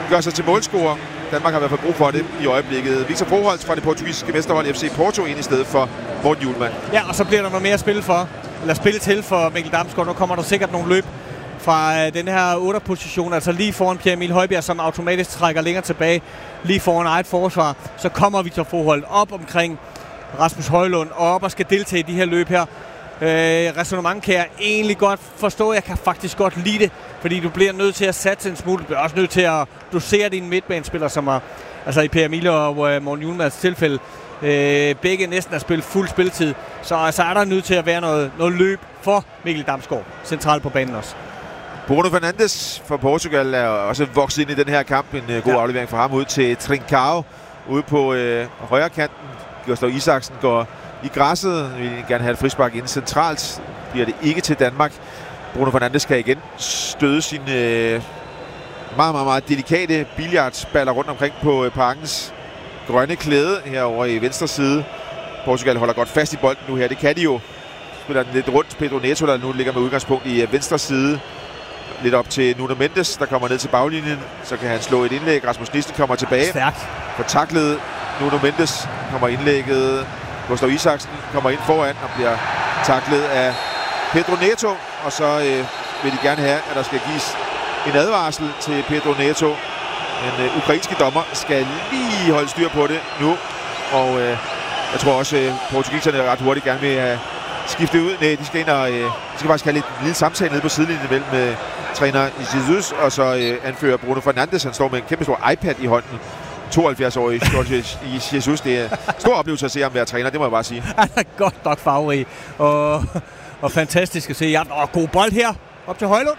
gør sig til målscorer. Danmark har i hvert fald brug for det i øjeblikket. Victor Froholt fra det portugisiske mesterhold FC Porto ind i stedet for Morten Hjulmand. Ja, og så bliver der noget mere spil til for Mikkel Damsgaard. Nu kommer der sikkert nogle løb fra den her 8'er-position, altså lige foran Pierre-Emil Højbjerg, som automatisk trækker længere tilbage, lige foran eget forsvar. Så kommer Victor Froholt op omkring Rasmus Højlund og op og skal deltage i de her løb her. Ræsonnement kan jeg egentlig godt forstå. Jeg kan faktisk godt lide det, fordi du bliver nødt til at satse en smule. Du bliver også nødt til at dosere dine midtbanespillere, som er, altså i Per Emil og Morten Hjulmands tilfælde, begge næsten har spillet fuld spilletid. Så er der nødt til at være noget løb for Mikkel Damsgaard centralt på banen også. Bruno Fernandes fra Portugal er også vokset ind i den her kamp. En god aflevering fra ham ud til Trincao ude på højre kanten. Gustav Isaksen går i græsset. Vi vil gerne have et frispark inden centralt. Bliver det ikke til Danmark. Bruno Fernandes kan igen støde sine meget delikate billiardsballer rundt omkring på parkens grønne klæde herovre i venstre side. Portugal holder godt fast i bolden nu her. Det kan de jo. Spiller den lidt rundt. Pedro Neto, der nu ligger med udgangspunkt i venstre side. Lidt op til Nuno Mendes, der kommer ned til baglinjen. Så kan han slå et indlæg. Rasmus Nissen kommer tilbage. Stærkt. For taklet Nuno Mendes kommer indlægget. Gustav Isaksen kommer ind foran og bliver taklet af Pedro Neto. Og så vil de gerne have, at der skal gives en advarsel til Pedro Neto. Den ukrainske dommer skal lige holde styr på det nu. Og jeg tror også, portugiserne ret hurtigt gerne vil have skiftet ud. Nej, de skal ind og de skal faktisk have lidt lille samtale nede på sidelinjen mellem træner Jesus og så anfører Bruno Fernandes. Han står med en kæmpe stor iPad i hånden. 72-årig Jesus. Det er en stor oplevelse at se ham være træner, det må jeg bare sige. Han er godt nok farverig og fantastisk at se. Ja, god bold her op til Højlund.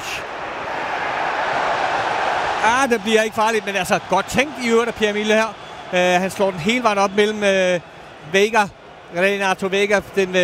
Det bliver ikke farligt, men altså godt tænkt i øvrigt af Pierre Emil her. Han slår den hele vejen op mellem Renato Vega, den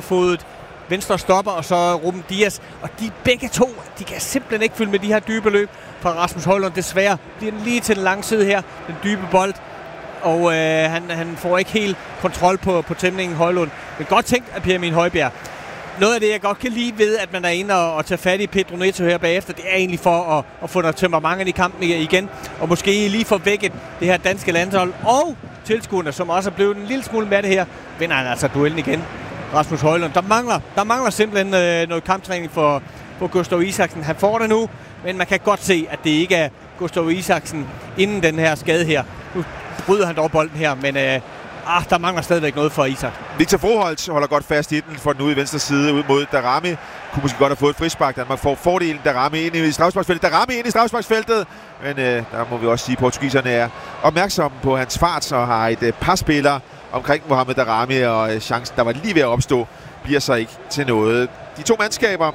venstre stopper, og så Ruben Dias. Og de begge to, de kan simpelthen ikke følge med de her dybe løb fra Rasmus Højlund. Desværre bliver den lige til den lange side her, den dybe bold. Og han får ikke helt kontrol på tæmningen Højlund. Men godt tænkt af Pierre Emil Højbjerg. Noget af det, jeg godt kan lide ved, at man er inde og tage fat i Pedro Neto her bagefter, det er egentlig for at få noget temperament i kampen igen. Og måske lige få vækket det her danske landshold. Og tilskuerne, som også er blevet en lille smule med det her, vinder han altså duellen igen. Rasmus Højlund. Der mangler simpelthen noget kamptræning for Gustav Isaksen. Han får det nu, men man kan godt se, at det ikke er Gustav Isaksen inden den her skade her. Nu bryder han dog bolden her, men der mangler stadigvæk noget for Isak. Victor Froholt holder godt fast i den, får den ud i venstre side ud mod Darami. Kunne måske godt have fået et frispark. Danmark får fordelen. Darami ind i strafsparksfeltet. Men der må vi også sige, at portugiserne er opmærksomme på hans fart, så har et par spillere omkring Mohamed Darami, og chancen, der var lige ved at opstå, bliver så ikke til noget. De to mandskaber,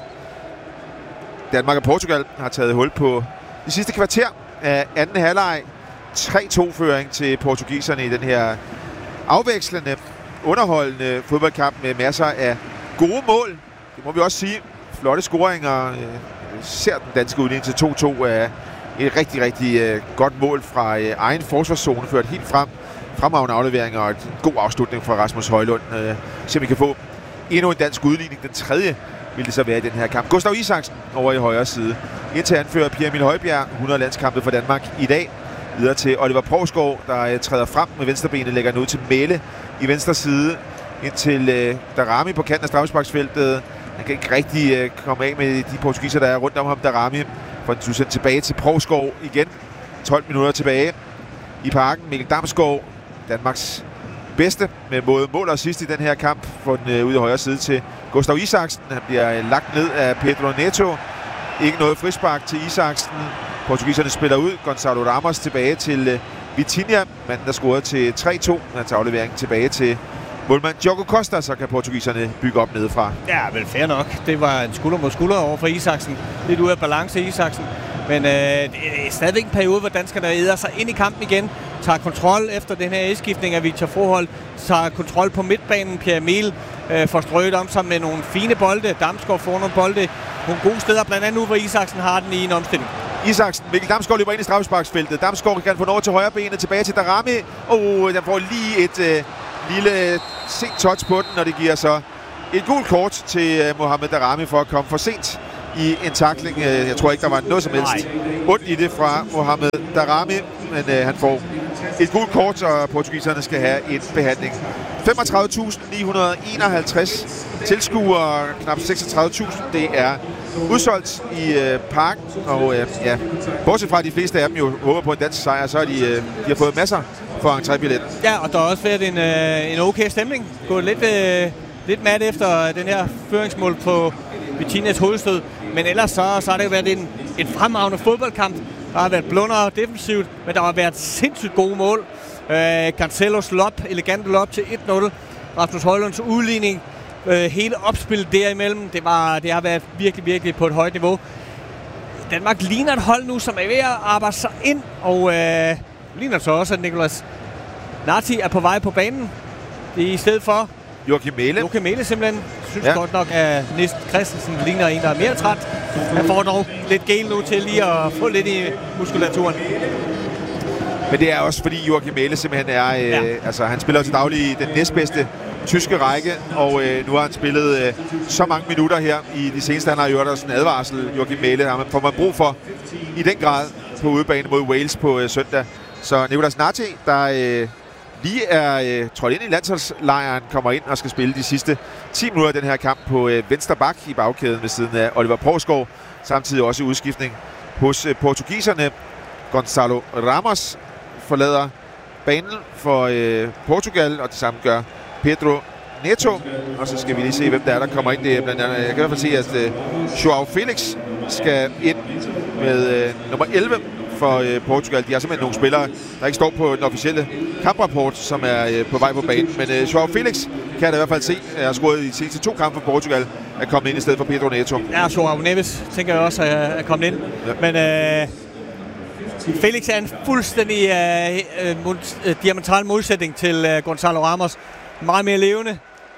Danmark og Portugal, har taget hul på de sidste kvarter af anden halvleg. 3-2-føring til portugiserne i den her afvekslende, underholdende fodboldkamp med masser af gode mål. Det må vi også sige. Flotte scoringer. Ser den danske udligning til 2-2 af et rigtig godt mål fra egen forsvarszone, ført helt frem. Fremragende afleveringer og en god afslutning fra Rasmus Højlund. Så vi kan få endnu en dansk udligning. Den tredje vil det så være i den her kamp. Gustav Isaksen over i højre side. Indtil anfører Pierre Emil Højbjerg, 100 landskampe for Danmark i dag. Videre til Oliver Provsgaard, der træder frem med venstrebenet, lægger den ud til Mæle i venstre side. Indtil Darami på kanten af straffesparksfeltet. Han kan ikke rigtig komme af med de portugiser, der er rundt om ham. Darami får den sendt tilbage til Provsgaard igen. 12 minutter tilbage i parken. Mikkel Damsgaard, Danmarks bedste med både mål og assist i den her kamp, får den ud i højre side til Gustav Isaksen. Han bliver lagt ned af Pedro Neto. Ikke noget frispark til Isaksen. Portugiserne spiller ud. Gonzalo Ramos tilbage til Vitinha. Manden, der scorede til 3-2. Han tager afleveringen tilbage til målmand Diogo Costa, så kan portugiserne bygge op nedefra. Ja, vel fair nok. Det var en skulder mod skulder over for Isaksen. Lidt ude af balance Isaksen. Men det er stadigvæk en periode, hvor danskerne æder sig ind i kampen igen. Tager kontrol efter den her indskiftning af Victor Froholt. Tager kontrol på midtbanen. Pierre Emil får strøget om sig med nogle fine bolde. Damsgaard får nogle bolde. Nogle gode steder, blandt andet nu, hvor Isaksen har den i en omstilling. Isaksen, Mikkel Damsgaard løber ind i straffesparksfeltet. Damsgaard kan få den over til højre benet, tilbage til Darami. Den får lige et lille sent touch på den, og det giver så et gult kort til Mohamed Darami for at komme for sent i en tackling. Jeg tror ikke, der var noget som helst ondt i det fra Mohamed Daramy, men han får et gult kort, og portugiserne skal have en behandling. 35.951 tilskuere, knap 36.000. Det er udsolgt i parken, og bortset fra de fleste af dem jo håber på en dansk sejr, så de har fået masser for entrébilletten. Ja, og der har også været en okay stemning. Gået lidt mat efter den her føringsmål på Vitinhas hovedstød, men ellers så har det jo været en fremragende fodboldkamp. Der har været blunder defensivt, men der har været sindssygt gode mål. Cancelos elegante lop til 1-0. Rasmus Højlunds udligning. Hele opspillet derimellem, det har været virkelig, virkelig på et højt niveau. Danmark ligner et hold nu, som er ved at arbejde sig ind, og ligner så også, at Nicolas Nati er på vej på banen. Det er i stedet for Joachim Mähle. Joachim Mähle simpelthen. Synes godt nok, at Nis Christensen ligner en, der er mere træt. Han får dog lidt gel nu til lige at få lidt i muskulaturen. Men det er også fordi Joachim Mähle simpelthen er, altså han spiller til daglig i den næstbedste tyske række, og nu har han spillet så mange minutter her i de seneste. Han har jo der sådan en advarsel, Joachim Mähle, har får man brug for i den grad på udebane mod Wales på søndag. Så Nicolas Nati, der lige er trådt ind i landsholdslejren, kommer ind og skal spille de sidste 10 minutter af den her kamp på venstre bak i bagkæden ved siden af Oliver Poulsgaard. Samtidig også udskiftning hos portugiserne. Gonçalo Ramos forlader banen for Portugal, og det samme gør Pedro Neto. Og så skal vi lige se, hvem der kommer ind. Det er blandt andet, jeg kan i hvert fald se, at Joao Felix skal ind med nummer 11 for Portugal. De har simpelthen nogle spillere, der ikke står på den officielle kamprapport, som er på vej på banen. Men Joao Felix kan jeg da i hvert fald se, har scoret i de sidste 2 kampe for Portugal, er kommet ind i stedet for Pedro Neto. Ja, Joao Neves tænker jeg også er kommet ind. Ja. Men Felix er en fuldstændig diametral modsætning til Gonçalo Ramos. Meget mere levende,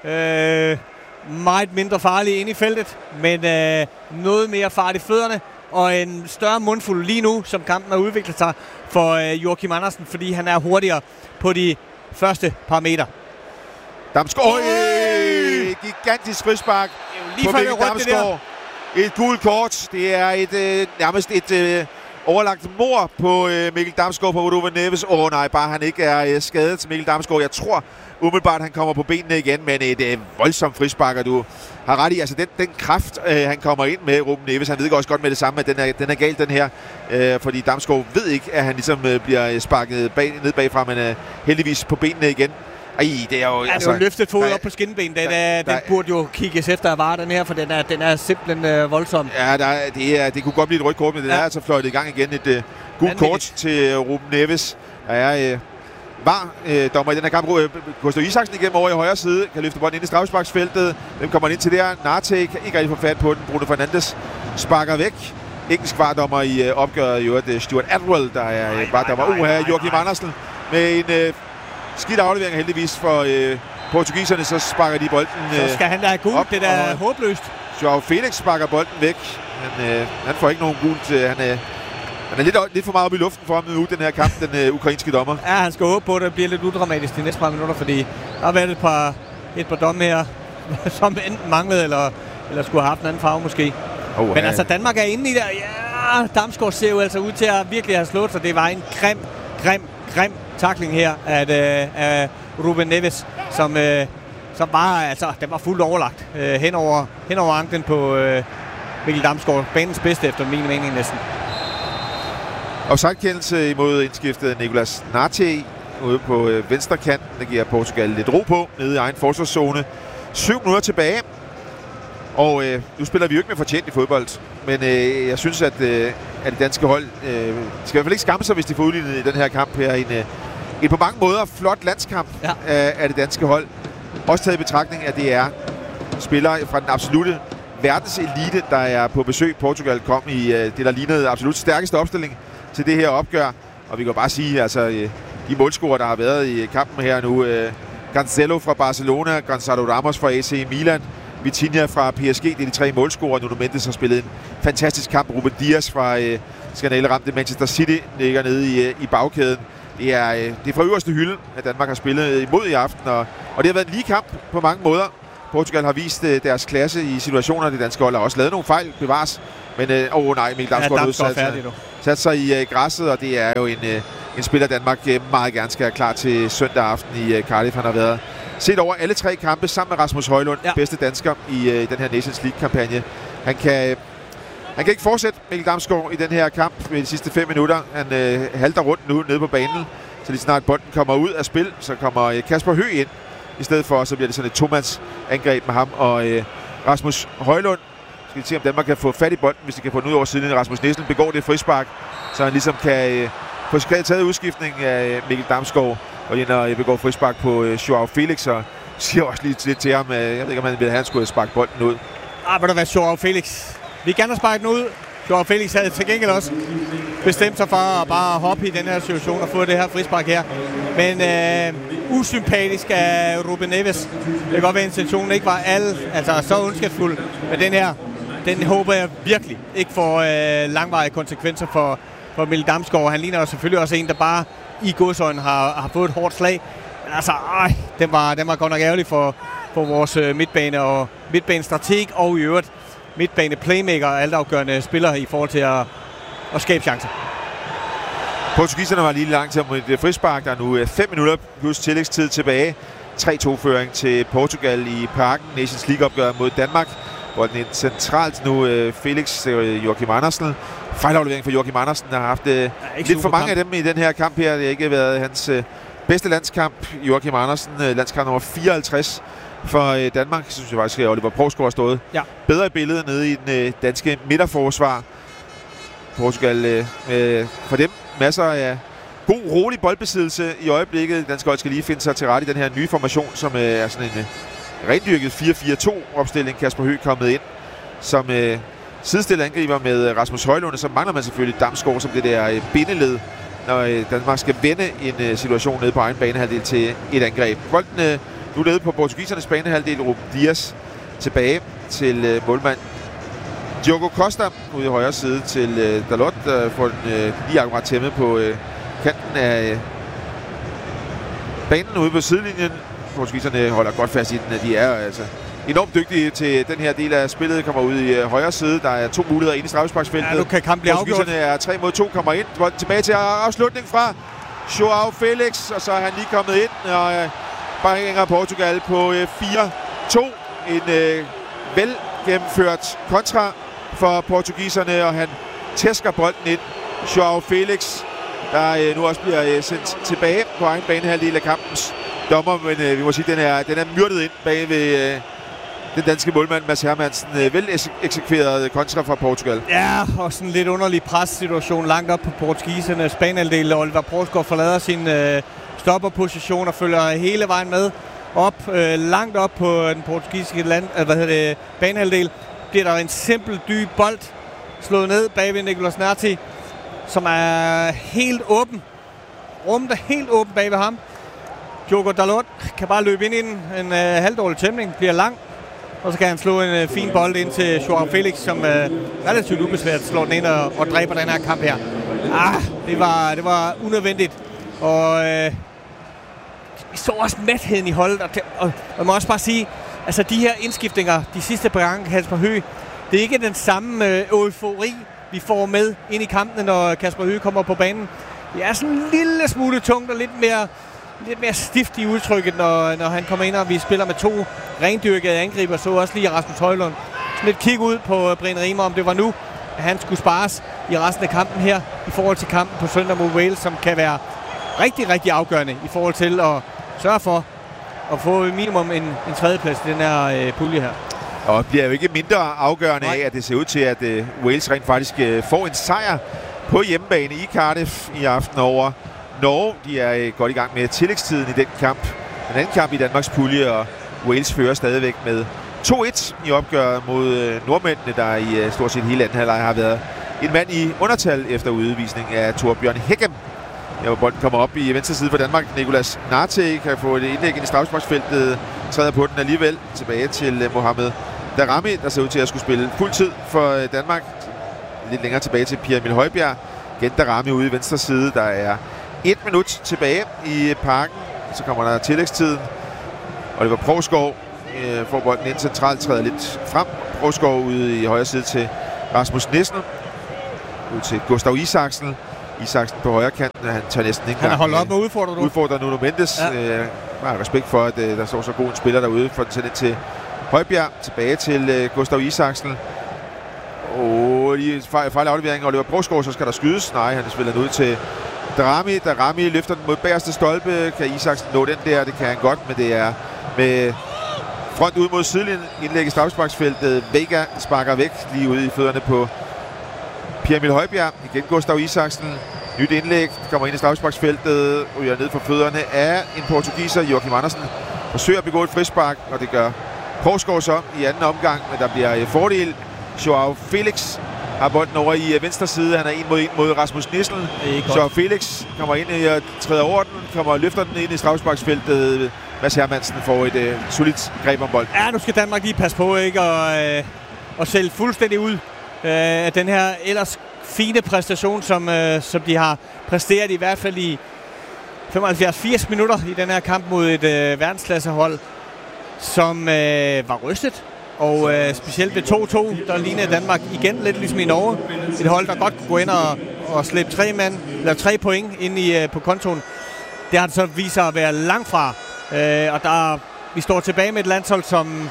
meget mindre farlig inde i feltet, men noget mere fart i fødderne, og en større mundfuld lige nu, som kampen har udviklet sig for Joachim Andersen, fordi han er hurtigere på de første par meter. Damsgaard, gigantisk frispark på Mikkel Damsgaard. Et gult kort, det er nærmest et overlagt mord på Mikkel Damsgaard på Ruben Neves. Nej, bare han ikke er skadet til Mikkel Damsgaard. Jeg tror umiddelbart, han kommer på benene igen, men et voldsomt frispark, og du har ret i. Altså den kraft, han kommer ind med, Ruben Neves, han ved også godt med det samme, at den er galt, den her. Fordi Damsgaard ved ikke, at han ligesom bliver sparket ned bagfra, men heldigvis på benene igen. Det er jo... Altså, løftet fod op på skinben. Den burde jo kigges efter at vare, den her, for den er simpelthen voldsom. Ja, det kunne godt blive et rødt kort, men den er altså fløjtet i gang igen. Et gult kort til Ruben Neves. Der er dommer i den her kamp. Gustav Isaksen igennem over i højre side. Kan løfte bolden ind i straffesparksfeltet. Hvem kommer ind til der? Narte kan ikke rigtig få fat på den. Bruno Fernandes sparker væk. Engelsk vardommer i opgøret. Jo, det er Stuart Atwell, der er vardommer. Joachim Andersen med en skidt aflevering heldigvis for portugiserne. Så sparker de bolden så skal han da have gult. Det er håbløst. Joao Felix sparker bolden væk. Han får ikke nogen gult. Han er lidt for meget oppe i luften for ham nu, den her kamp, den ukrainske dommer. Ja, han skal håbe på, at det bliver lidt udramatisk de næste par minutter, fordi der har været et par domme her, som enten manglede, eller skulle have haft en anden farve måske. Men altså, Danmark er inde i der. Ja, Damsgaard ser jo altså ud til at virkelig have slået, så det var en grim tackling her af Ruben Neves, som bare, altså, den var fuldt overlagt hen over anklen på Mikkel Damsgaard. Banens bedste efter min mening næsten. Offside-kendelse imod indskiftet Nicolas Nati ude på venstre kanten. Det giver Portugal lidt ro på nede i egen forsvarszone. 7 minutter tilbage. Og nu spiller vi jo ikke med fortjent i fodbold. Men jeg synes, at det danske hold skal i hvert fald ikke skamme sig, hvis de får udlignet i den her kamp her. En på mange måder flot landskamp af det danske hold. Også taget i betragtning, at det er spillere fra den absolute verdenselite, der er på besøg. Portugal kom i det, der lignede absolut stærkeste opstilling til det her opgør. Og vi kan bare sige, altså de målscorer, der har været i kampen her nu. Cancelo fra Barcelona, Gonçalo Ramos fra AC Milan, Vitinha fra PSG, det er de 3 målscorer. Nuno Mendes har spillet en fantastisk kamp. Ruben Dias fra skandaleramte Manchester City ligger nede i bagkæden. Det er fra øverste hylde, at Danmark har spillet imod i aften, og det har været en lige kamp på mange måder. Portugal har vist deres klasse i situationer. Det danske hold har også lavet nogle fejl, bevares. Men Mikkel Damsgaard sat sig i græsset, og det er jo en spiller, Danmark meget gerne skal have klar til søndag aften i Cardiff. Han har været set over alle 3 kampe sammen med Rasmus Højlund, bedste dansker i den her Nations League-kampagne. Han kan ikke fortsætte, Mikkel Damsgaard, i den her kamp med de sidste 5 minutter. Han halter rundt nu nede på banen, så lige snart bolden kommer ud af spil, så kommer Kasper Høgh ind. I stedet for, så bliver det sådan et tomands-angreb med ham og Rasmus Højlund. Skal vi se, om Danmark kan få fat i bolden, hvis de kan få den ud over siden. Rasmus Næslen begår det frispark, så han ligesom kan få taget udskiftning af Mikkel Damsgaard, og når jeg begår frispark på Joao Felix, og siger også lidt til ham, jeg ved ikke, om han ville have, han skulle sparke bolden ud. Vil der være Joao Felix? Vi kan gerne sparke den ud. Joao Felix havde til gengæld også bestemt sig for at bare hoppe i den her situation og få det her frispark her. Men usympatisk af Ruben Neves. Det kan godt være, at intentionen ikke var så ondskabsfuld. Men den håber jeg virkelig ikke får langvarige konsekvenser for Mikkel Damsgaard. Han ligner jo selvfølgelig også en, der bare i godsøjne har fået et hårdt slag. Men altså, den var godt nok ærgerlig for vores midtbane og midtbanestrateg og i øvrigt midtbane playmaker og altafgørende spillere i forhold til at skabe chancer. Portugiserne var lige langt til et frispark. Der er nu 5 minutter plus tillægstid tilbage. 3-2-føring til Portugal i Parken. Nations League-opgør mod Danmark. Hvor den er centralt nu Felix Joachim Andersen. Fejlaflevering for Joachim Andersen. Der har haft lidt for mange af dem i den her kamp her. Det har ikke været hans bedste landskamp. Joachim Andersen, landskamp nummer 54 for Danmark. Så synes jeg faktisk, at Oliver Provsgaard har stået bedre i billedet nede i den danske midterforsvar. Portugal for dem masser af god, rolig boldbesiddelse i øjeblikket. Dansk hold skal lige finde sig til rette i den her nye formation, som er sådan en rendyrket 4-4-2-opstilling. Kasper Høgh kommet ind som sidestillet angriber med Rasmus Højlund. Så mangler man selvfølgelig Damsgaard som det der bindeled, når Danmark skal vende en situation nede på egen banehalvdel til et angreb. Bolden nu nede på portugisernes banehalvdel. Ruben Dias tilbage til målmand Diogo Costa ude i højre side til Dalot, der får den lige akkurat tæmmet på kanten af banen ude på sidelinjen. Portugiserne holder godt fast i den. De er altså enormt dygtige til den her del af spillet. Kommer ud i højre side. Der er 2 muligheder inde i straffesparksfeltet. Ja, nu kan kampen blive afgjort. Portugiserne er 3 mod 2, kommer ind. Bolden tilbage til afslutning fra Joao Felix, og så er han lige kommet ind og bringer Portugal på 4-2. En velgennemført kontra for portugiserne, og han tæsker bolden ind. Joao Felix, der nu også bliver sendt tilbage på egen banehalvdel af kampens dommer, men vi må sige, den er myrdet ind bag ved den danske målmand Mads Hermansen. Vel eksekveret kontra fra Portugal. Ja, og sådan en lidt underlig pressituation langt op på portugisernes banehalvdel. Oliver Provsgaard forlader sin stopperposition og følger hele vejen med op, langt op på den portugisiske banehalvdel. Bliver der en simpel dyb bold slået ned bag ved Nicolas Narti, som er helt åben. Rummet er helt åben bag ved ham. Diogo Dalot kan bare løbe ind i den. En halvdårlig tæmning, bliver lang. Og så kan han slå en fin bold ind til Joao Felix, som relativt ubesværet slår den ind og dræber den her kamp her. Det var unødvendigt. Og vi så også mætheden i holdet. Og jeg må også bare sige, altså de her indskiftninger, de sidste par gange, Kasper Høgh, det er ikke den samme eufori, vi får med ind i kampene, når Kasper Høgh kommer på banen. Det er sådan en lille smule tungt og lidt mere stift i udtrykket, når han kommer ind, og vi spiller med 2 rendyrkede angriber. Så også lige Rasmus Højlund. Sådan lidt kig ud på Brian Riemer, om det var nu, at han skulle spares i resten af kampen her, i forhold til kampen på søndag mod Wales, som kan være rigtig, rigtig afgørende i forhold til at sørge for at få minimum en tredjeplads i den her pulje her. Og det bliver jo ikke mindre afgørende af, at det ser ud til, at Wales rent faktisk får en sejr på hjemmebane i Cardiff i aften over Norge. De er godt i gang med tillægstiden i den kamp. Den anden kamp i Danmarks pulje, og Wales fører stadigvæk med 2-1 i opgøret mod nordmændene, der i stort set hele anden halvleg har været en mand i undertal efter udvisning af Torbjørn Hækkem. Ja, hvor bolden kommer op i venstre side for Danmark. Nicolas Narti kan få et indlæg ind i straffesparksfeltet, træder på den alligevel. Tilbage til Mohamed Daramy, der ser ud til at skulle spille fuld tid for Danmark. Lidt længere tilbage til Pierre Emil Højbjerg. Igen Daramy ude i venstre side. Der er 1 minut tilbage i Parken. Så kommer der tillægstiden. Oliver Provsgaard får bolden ind centralt, træder lidt frem. Broskov ude i højre side til Rasmus Nissen. Ud til Gustav Isaksen. Isaksen på højre kant, han tør næsten ikke. Han har holdt op med udfordrer Nuno Mendes. Ja. Meget respekt for, at der står så god en spiller derude. For den sendt til Højbjerg. Tilbage til Gustav Isaksen. Lige fejl aflevering, og Oliver Broskov, så skal der skydes. Nej, han spiller den ud til Darami. Darami løfter den mod bagerste stolpe. Kan Isaksen nå den der? Det kan han godt, men det er med front ud mod sidelinjen. Indlæg i straffesparksfeltet. Vega sparker væk lige ude i fødderne på Pierre Emil Højbjerg. Igen Gustav Isaksen. Nyt indlæg. Kommer ind i straffesparksfeltet. Ryger ned for fødderne af en portugiser. Joachim Andersen forsøger at begå et frispark, og det gør Broskov så i anden omgang, men der bliver fordel. Joao Felix har bolden over i venstre side. Han er 1 mod Rasmus Nissen. Så Felix kommer ind og træder over den, kommer og løfter den ind i straffesparksfeltet. Mads Hermansen får et solidt greb om bolden. Ja, nu skal Danmark lige passe på ikke og sælge fuldstændig ud af den her ellers fine præstation, som de har præsteret i hvert fald i 75-80 minutter i den her kamp mod et verdensklassehold, som var rystet. Og specielt ved 2-2, der lignede Danmark igen lidt ligesom i Norge. Et hold, der godt kunne gå ind og slippe 3 point ind på kontoen. Det har det så vist sig at være langt fra. Og vi står tilbage med et landshold, som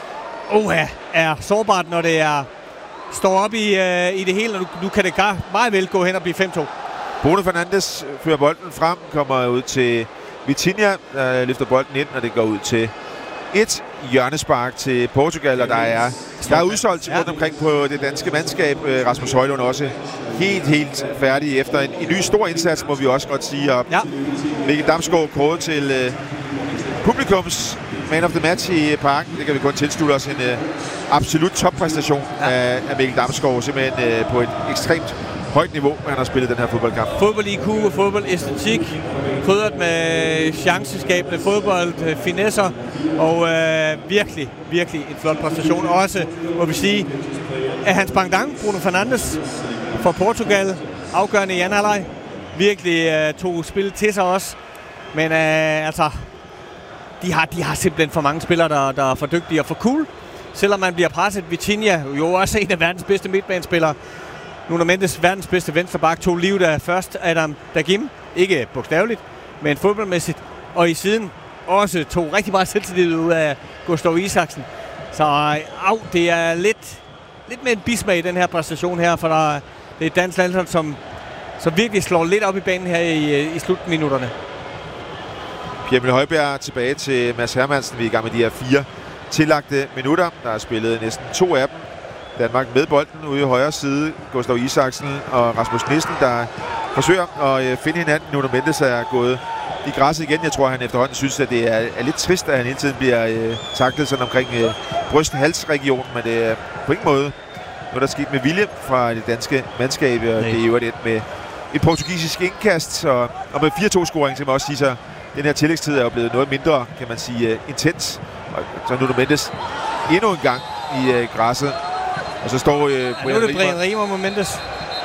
er sårbart, når det står op i det hele. Og nu kan det meget vel gå hen og blive 5-2. Bruno Fernandes fører bolden frem, kommer ud til Vitinha, der løfter bolden ind, og det går ud til et hjørnespark til Portugal, og der er udsolgt rundt omkring på det danske mandskab. Rasmus Højlund også helt færdig efter en ny stor indsats, må vi også godt sige. Og Mikkel Damsgaard kåret til publikums man of the match i parken. Det kan vi kun tilslutte os. En absolut toppræstation af Mikkel Damsgaard, simpelthen på et ekstremt højt niveau, han har spillet den her fodboldkamp. Fodbold-IQ og fodboldæstetik, krydret med chanceskabende fodbold, finesser, og virkelig en flot præstation. Også, må vi sige, at hans pendant, Bruno Fernandes, for Portugal, afgørende i anden halvleg, virkelig tog spillet til sig også. Men de har simpelthen for mange spillere, der er for dygtige og for cool. Selvom man bliver presset. Vitinha, jo også en af verdens bedste midtbanespillere. Nuno Mendes, verdens bedste venstreback, tog livet af først Adam Dagim. Ikke bogstaveligt, men fodboldmæssigt. Og i siden også tog rigtig meget selvtillid ud af Gustav Isaksen. Så det er lidt med en bismag i den her præstation her, for det er et dansk landshold, som virkelig slår lidt op i banen her i slutminutterne. Pierre Emil Højbjerg tilbage til Mads Hermansen. Vi er i gang med de her 4 tillagte minutter. Der er spillet næsten 2 af dem. Danmark med bolden ude i højre side. Gustav Isaksen og Rasmus Nissen, der forsøger at finde hinanden. Nuno Mendes er gået i græsset igen. Jeg tror, han efterhånden synes, at det er lidt trist, at han hele tiden bliver taklet sådan omkring bryst-hals-regionen. Men det er på ingen måde noget, der er sket med vilje fra det danske mandskab. Og det er jo et med et portugisisk indkast. Og med 4-2-scoring, så man også sige, så den her tillægstid er jo blevet noget mindre, kan man sige, intens. Og så Nuno Mendes endnu en gang i græsset. Og så står nu er det Brian Riemer mod Mendes.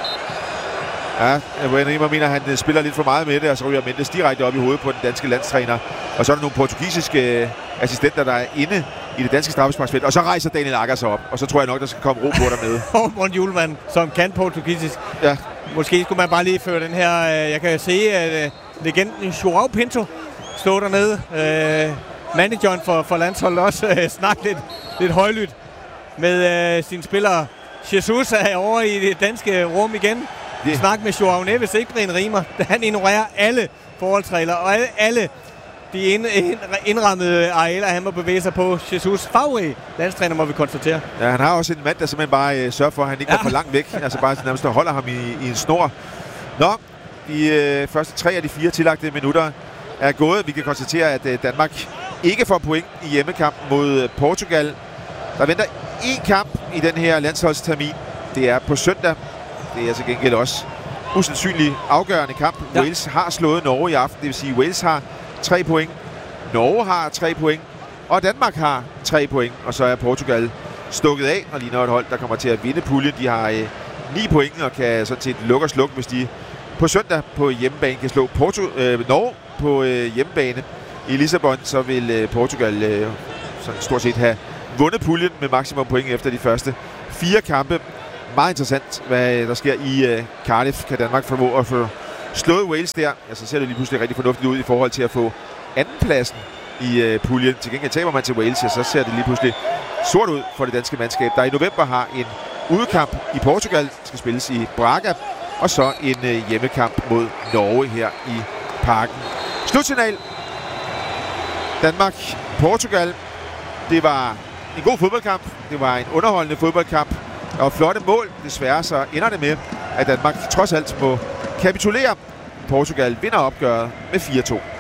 Ja, Brian Riemer mener, at han spiller lidt for meget med det, og så ryger Mendes direkte op i hovedet på den danske landstræner. Og så er der nogle portugisiske assistenter, der er inde i det danske straffesparksfelt. Og så rejser Daniel Agger sig op, og så tror jeg nok, der skal komme ro på dernede. Morten Hjulmand, som kan portugisisk. Ja. Måske skulle man bare lige føre den her... Jeg kan se, at legenden Joao Pinto står dernede. Manageren for landsholdet også snakke lidt højlydt med sine spillere. Jesus er over i det danske rum igen. Snak med Joao Neves, ikke Brian Riemer. Han ignorerer alle forholdsregler og alle de indrammede arealer, han må bevæge sig på. Jesus farverig landstræner, må vi konstatere. Ja, han har også en mand, der simpelthen bare sørger for, at han ikke går for langt væk. Altså bare nærmest holder ham i en snor. Nå, de første 3 af de 4 tillagte minutter er gået. Vi kan konstatere, at Danmark ikke får point i hjemmekampen mod Portugal. Der venter 1 kamp i den her landsholdstermin. Det er på søndag. Det er til gengæld også usandsynligt afgørende kamp. Ja. Wales har slået Norge i aften. Det vil sige, at Wales har 3 point. Norge har 3 point. Og Danmark har 3 point. Og så er Portugal stukket af og ligner et hold, der kommer til at vinde puljen. De har 9 point og kan sådan set lukke og slukke, hvis de på søndag på hjemmebane kan slå Norge på hjemmebane i Lissabon. Så vil Portugal sådan stort set have vundet puljen med maksimum point efter de første 4 kampe. Meget interessant, hvad der sker i Cardiff. Kan Danmark formå at få slået Wales der? Altså ser det lige pludselig rigtig fornuftigt ud i forhold til at få andenpladsen i puljen. Til gengæld taber man til Wales, så ser det lige pludselig sort ud for det danske mandskab, der i november har en udekamp i Portugal, skal spilles i Braga, og så en hjemmekamp mod Norge her i Parken. Slutsignal. Danmark-Portugal. Det var en god fodboldkamp. Det var en underholdende fodboldkamp. Der var flotte mål. Desværre så ender det med, at Danmark trods alt må kapitulere. Portugal vinder opgøret med 4-2.